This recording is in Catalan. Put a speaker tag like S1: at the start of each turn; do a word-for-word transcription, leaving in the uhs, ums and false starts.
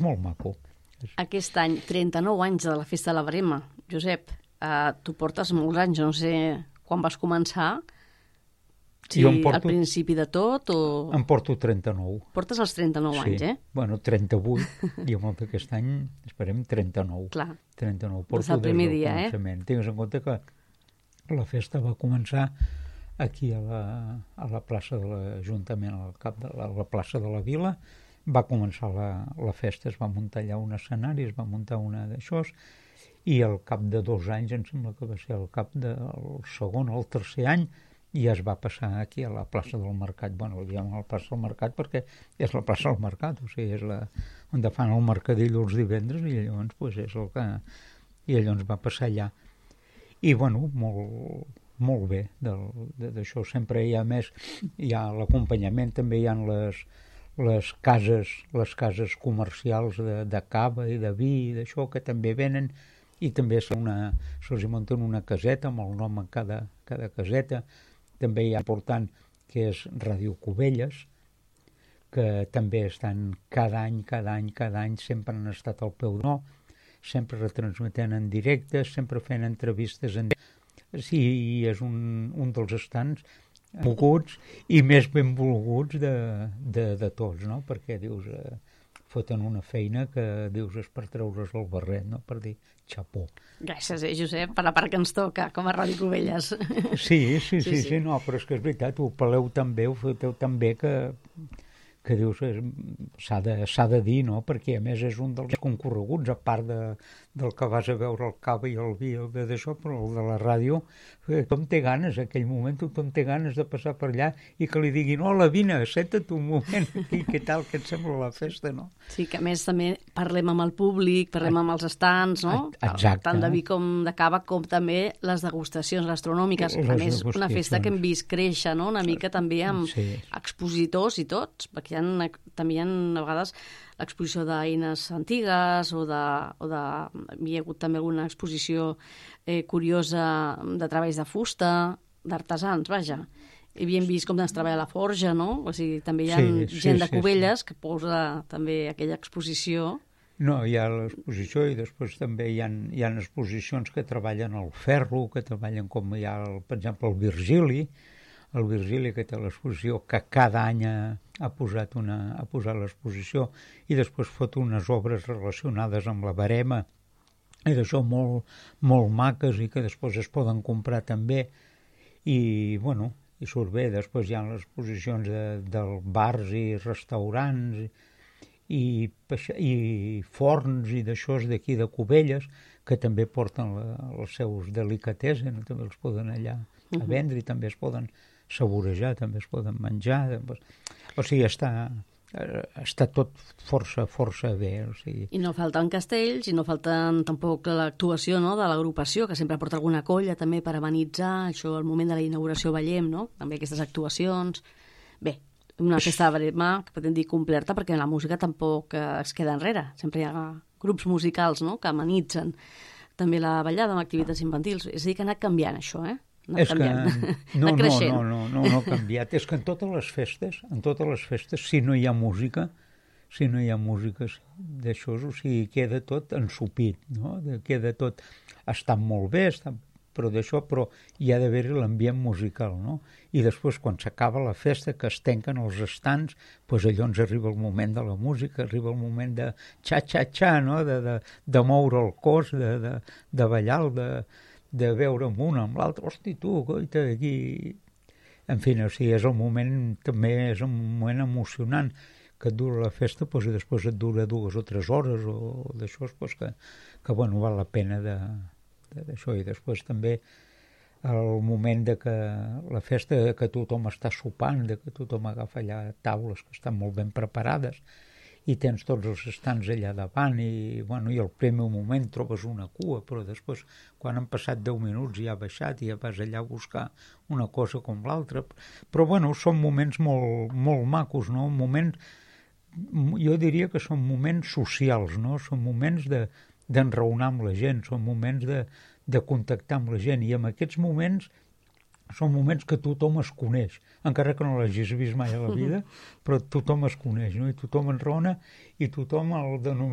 S1: molt maco.
S2: Aquest any, trenta-nou anys de la Festa de la Verema. Josep, eh, tu portes molts anys, no sé quan vas començar, si porto, al principi de tot o...
S1: Em porto trenta-nou.
S2: Portes els trenta-nou
S1: sí.
S2: anys, eh?
S1: Bueno, trenta-vuit, i amb el d'aquest any esperem trenta-nou.
S2: Clar,
S1: trenta-nou. Porto
S2: des del primer
S1: des del
S2: dia, eh?
S1: Tingues en compte que la festa va començar aquí a la, a la plaça de l'Ajuntament, al cap de la, a la plaça de la Vila. Va començar la, la festa, es va muntar allà un escenari, es va muntar una d'això, i al cap de dos anys, em sembla que va ser al cap del segon o el tercer any, i es va passar aquí a la plaça del Mercat. Bueno, el diem a la plaça del Mercat perquè és la plaça del Mercat, o sigui, és la, on fan el mercadillo els divendres, i llavors pues, és el que... I llavors va passar allà. I, bueno, molt, molt bé d'això. Sempre hi ha més, hi ha l'acompanyament, també hi ha les, les cases les cases comercials de, de cava i de vi i d'això, que també venen, i també una, se'ls munten una caseta amb el nom en cada, cada caseta. També hi ha important que és Ràdio Cubelles, que també estan cada any, cada any, cada any, sempre han estat al peu no, sempre retransmetent en directe, sempre fent entrevistes en sí, és un, un dels estants volguts i més ben volguts de, de, de tots, no? Perquè dius, eh, foten una feina que dius és per treure's el barret, no? Per dir xapó.
S2: Gràcies, eh, Josep, per la part que ens toca, com a Ràdio Cubelles.
S1: Sí, sí, sí, sí, sí, no, però és que és veritat, ho peleu tan bé, ho foteu tan bé que, que dius, s'ha de, s'ha de dir, no? Perquè a més és un dels concorreguts, a part de, del que vas a veure el cava i el vi, el d'això, però el de la ràdio, tothom té ganes, aquell moment tothom té ganes de passar per allà i que li diguin, hola, vine, senta't un moment aquí, què tal, què et sembla la festa, no?
S2: Sí, que a més també parlem amb el públic, parlem amb els estants, no?
S1: Exacte.
S2: Tant de vi com de cava, com també les degustacions gastronòmiques. A més, una festa que hem vist créixer, no? Una mica també amb sí. expositors i tots, perquè hi ha, també hi ha a vegades l'exposició d'eines antigues o de, o de... Hi ha hagut també alguna exposició eh, curiosa de treballs de fusta, d'artesans, vaja. I havíem vist com es treballa la forja, no? O sigui, també hi ha sí, sí, gent de Cubelles sí, sí. que posa també aquella exposició.
S1: No, hi ha l'exposició i després també hi ha, hi ha exposicions que treballen el ferro, que treballen com hi ha, el, per exemple, el Virgili, el Virgili que té l'exposició, que cada any ha, ha posat, una, ha posat l'exposició i després fot unes obres relacionades amb la verema i d'això molt, molt maques i que després es poden comprar també i, bueno, i surt bé. Després hi ha les exposicions de, del bars i restaurants i, i forns i d'això d'aquí de Cubelles que també porten la, els seus delicatessen, també els poden allà a vendre i també es poden saborejar, també es poden menjar. Doncs, o sigui, està, està tot força, força bé. O sigui.
S2: I no falten castells, i no falten tampoc l'actuació, no?, de l'agrupació, que sempre porta alguna colla també per amenitzar, això al moment de la inauguració veiem, no?, també aquestes actuacions. Bé, una festa de verema que podem dir completa, perquè la música tampoc es queda enrere. Sempre hi ha grups musicals, no?, que amenitzen també la ballada amb activitats infantils. És a dir, que ha anat canviant això, eh? No
S1: és que no, no, no, no, no, no ha canviat. És que en totes les festes, en totes les festes, si no hi ha música, si no hi ha música d'això, o sigui, queda tot ensupit, no? Queda tot, està molt bé, està, però d'això, però hi ha d'haver l'ambient musical, no? I després, quan s'acaba la festa, que es tanquen els estants, doncs allò ens arriba el moment de la música, arriba el moment de xa-xa-xa, no? De, de, de moure el cos, de, de, de ballar, de... de veure amb un, amb l'altre, hosti, tu, coita, aquí... En fi, o sigui, és el moment, també és un moment emocionant, que et dura la festa, doncs, i després et dura dues o tres hores, o d'això, doncs, que, que, bueno, val la pena d'això. I després també el moment de que la festa, que tothom està sopant, de que tothom agafa allà taules que estan molt ben preparades, i tens tots els estants allà davant i, bueno, i al primer moment trobes una cua, però després, quan han passat deu minuts i ha baixat i ja vas allà a buscar una cosa com l'altra. Però, bueno, són moments molt, molt macos, no? Moments, jo diria que són moments socials, no? Són moments de, d'enraonar amb la gent, són moments de, de contactar amb la gent, i en aquests moments són moments que tothom es coneix, encara que no l'hagis vist mai a la vida, però tothom es coneix, no? I tothom enraona i tothom el denomina